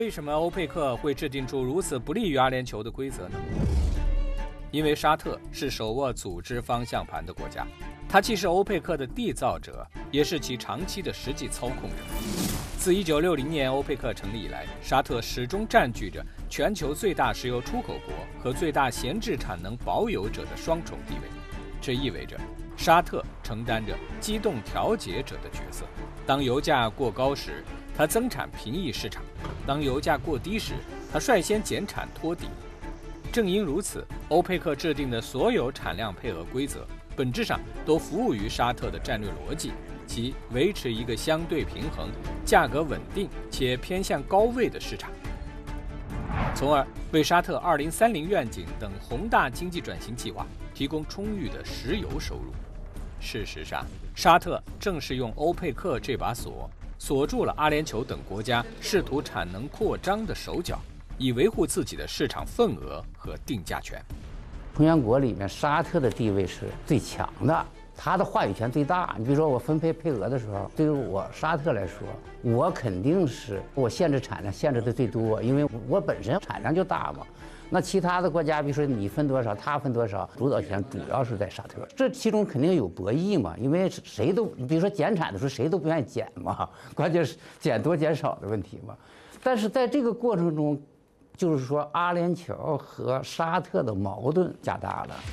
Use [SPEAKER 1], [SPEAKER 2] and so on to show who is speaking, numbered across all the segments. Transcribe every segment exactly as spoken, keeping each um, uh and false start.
[SPEAKER 1] 为什么欧佩克会制定出如此不利于阿联酋的规则呢？因为沙特是手握组织方向盘的国家，它既是欧佩克的缔造者，也是其长期的实际操控者。自一九六零年欧佩克成立以来，沙特始终占据着全球最大石油出口国和最大闲置产能保有者的双重地位。这意味着沙特承担着机动调节者的角色。当油价过高时，它增产平抑市场；当油价过低时，它率先减产托底。正因如此，欧佩克制定的所有产量配额规则，本质上都服务于沙特的战略逻辑，即维持一个相对平衡、价格稳定且偏向高位的市场，从而为沙特二零三零愿景等宏大经济转型计划提供充裕的石油收入。事实上，沙特正是用欧佩克这把锁，锁住了阿联酋等国家试图产能扩张的手脚，以维护自己的市场份额和定价权。
[SPEAKER 2] 成员国里面，沙特的地位是最强的，他的话语权最大。你比如说，我分配配额的时候，对于我沙特来说，我肯定是我限制产量限制的最多，因为我本身产量就大嘛。那其他的国家，比如说你分多少，他分多少，主导权主要是在沙特。这其中肯定有博弈嘛，因为谁都，比如说减产的时候，谁都不愿意减嘛，关键是减多减少的问题嘛。但是在这个过程中，就是说阿联酋和沙特的矛盾加大了。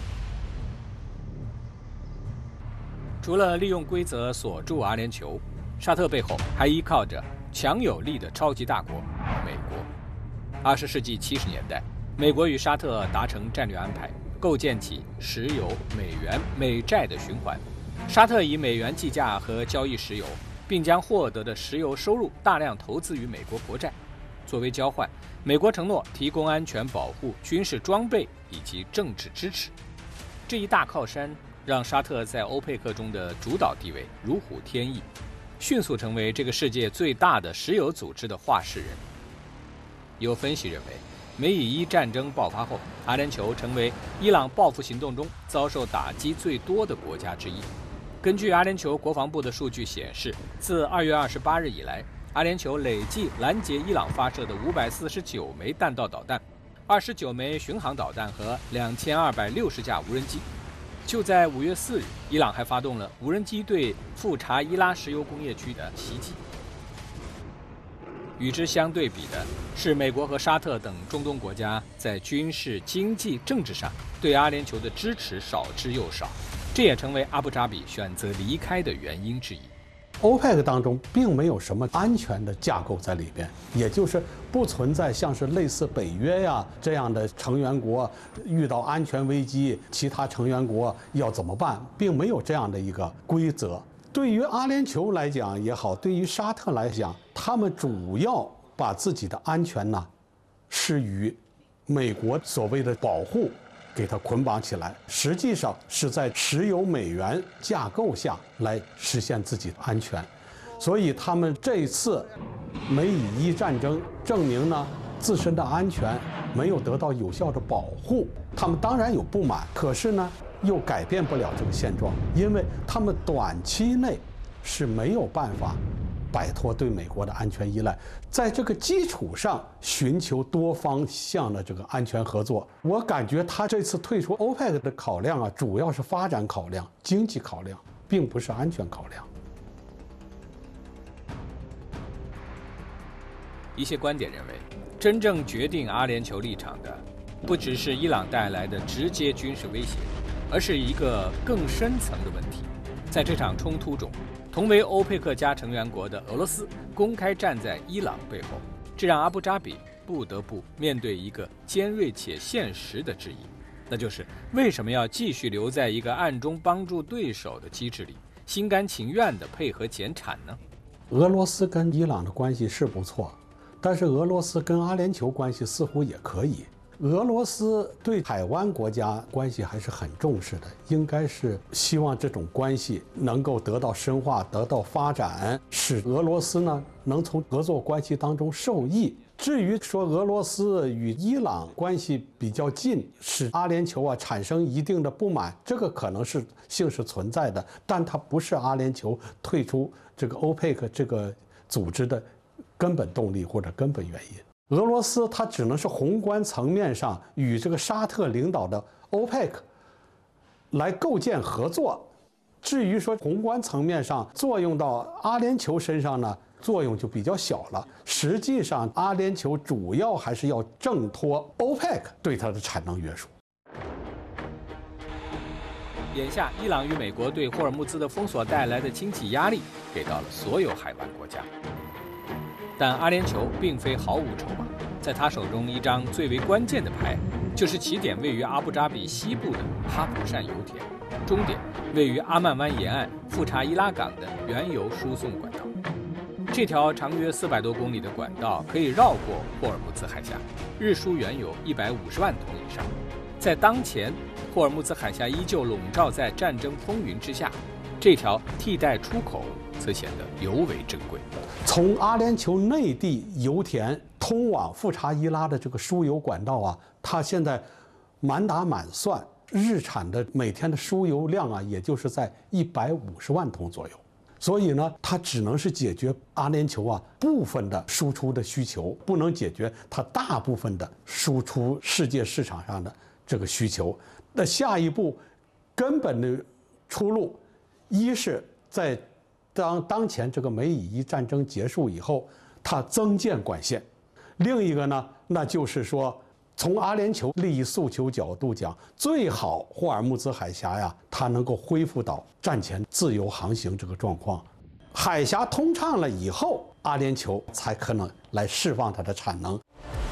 [SPEAKER 1] 除了利用规则锁住阿联酋，沙特背后还依靠着强有力的超级大国美国。二十世纪七十年代，美国与沙特达成战略安排，构建起石油、美元、美债的循环。沙特以美元计价和交易石油，并将获得的石油收入大量投资于美国国债。作为交换，美国承诺提供安全保护、军事装备以及政治支持。这一大靠山让沙特在欧佩克中的主导地位如虎添翼，迅速成为这个世界最大的石油组织的话事人。有分析认为，美以伊战争爆发后，阿联酋成为伊朗报复行动中遭受打击最多的国家之一。根据阿联酋国防部的数据显示，自二月二十八日以来，阿联酋累计拦截伊朗发射的五百四十九枚弹道导弹、二十九枚巡航导弹和两千二百六十架无人机。就在五月四日，伊朗还发动了无人机对富查伊拉石油工业区的袭击。与之相对比的是，美国和沙特等中东国家在军事、经济、政治上对阿联酋的支持少之又少，这也成为阿布扎比选择离开的原因之一。
[SPEAKER 3] 欧佩克当中并没有什么安全的架构在里边，也就是不存在像是类似北约呀这样的成员国遇到安全危机，其他成员国要怎么办，并没有这样的一个规则。对于阿联酋来讲也好，对于沙特来讲，他们主要把自己的安全呢，是与美国所谓的保护给它捆绑起来，实际上是在石油美元架构下来实现自己的安全。所以他们这一次美以伊战争证明呢，自身的安全没有得到有效的保护，他们当然有不满，可是呢又改变不了这个现状，因为他们短期内是没有办法摆脱对美国的安全依赖，在这个基础上寻求多方向的这个安全合作。我感觉他这次退出欧佩克的考量啊，主要是发展考量、经济考量，并不是安全考量。
[SPEAKER 1] 一些观点认为，真正决定阿联酋立场的，不只是伊朗带来的直接军事威胁，而是一个更深层的问题。在这场冲突中，同为欧佩克加成员国的俄罗斯公开站在伊朗背后，这让阿布扎比不得不面对一个尖锐且现实的质疑，那就是为什么要继续留在一个暗中帮助对手的机制里，心甘情愿地配合减产呢？
[SPEAKER 3] 俄罗斯跟伊朗的关系是不错，但是俄罗斯跟阿联酋关系似乎也可以。俄罗斯对海湾国家关系还是很重视的，应该是希望这种关系能够得到深化、得到发展，使俄罗斯呢能从合作关系当中受益。至于说俄罗斯与伊朗关系比较近，使阿联酋啊产生一定的不满，这个可能是性是存在的，但它不是阿联酋退出这个欧佩克这个组织的根本动力或者根本原因。俄罗斯它只能是宏观层面上与这个沙特领导的 OPEC 来构建合作，至于说宏观层面上作用到阿联酋身上呢，作用就比较小了。实际上，阿联酋主要还是要挣脱 OPEC 对它的产能约束。
[SPEAKER 1] 眼下，伊朗与美国对霍尔木兹的封锁带来的经济压力给到了所有海湾国家。但阿联酋并非毫无筹码，在他手中一张最为关键的牌，就是起点位于阿布扎比西部的哈普善油田，终点位于阿曼湾沿岸富查伊拉港的原油输送管道。这条长约四百多公里的管道可以绕过霍尔木兹海峡，日输原油一百五十万桶以上。在当前霍尔木兹海峡依旧笼罩在战争风云之下，这条替代出口则显得尤为珍贵。
[SPEAKER 3] 从阿联酋内地油田通往富查伊拉的这个输油管道啊，它现在满打满算，日产的每天的输油量啊，也就是在一百五十万桶左右。所以呢，它只能是解决阿联酋啊部分的输出的需求，不能解决它大部分的输出世界市场上的这个需求。那下一步根本的出路，一是在当当前这个美以伊战争结束以后，它增建管线；另一个呢，那就是说，从阿联酋利益诉求角度讲，最好霍尔木兹海峡呀，它能够恢复到战前自由航行这个状况。海峡通畅了以后，阿联酋才可能来释放它的产能。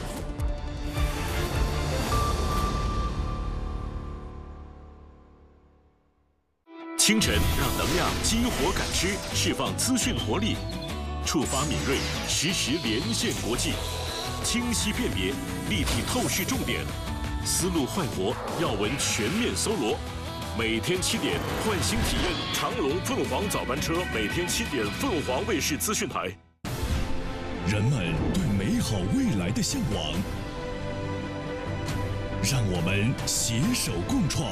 [SPEAKER 4] 清晨让能量激活感知，释放资讯活力，触发敏锐，实时连线国际，清晰辨别，立体透视重点，思路焕活，要闻全面搜罗。每天七点唤醒体验长龙凤凰早班车，每天七点凤凰卫视资讯台。
[SPEAKER 5] 人们对美好未来的向往，让我们携手共创。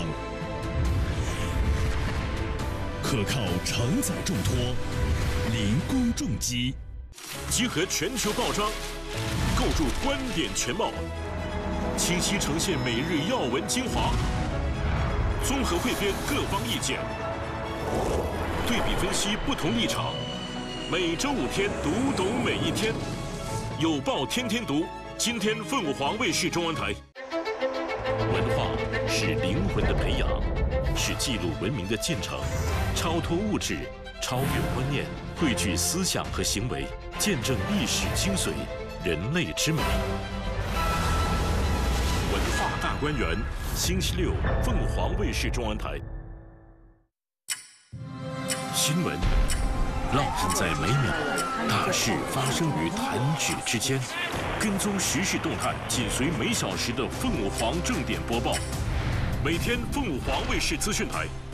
[SPEAKER 5] 可靠承载重托，零工重机，
[SPEAKER 4] 集合全球报章，构筑观点全貌，清晰呈现每日要闻精华，综合汇编各方意见，对比分析不同立场。每周五天，读懂每一天，有报天天读。今天凤凰卫视中文台。文化是灵魂的培养，是记录文明的进程。超脱物质，超越观念，汇聚思想和行为，见证历史精髓，人类之美。文化大观园，星期六，凤凰卫视中文台。新闻烙印在每秒，大事发生于弹指之间。跟踪时事动态，紧随每小时的凤凰正点播报。每天凤凰卫视资讯台。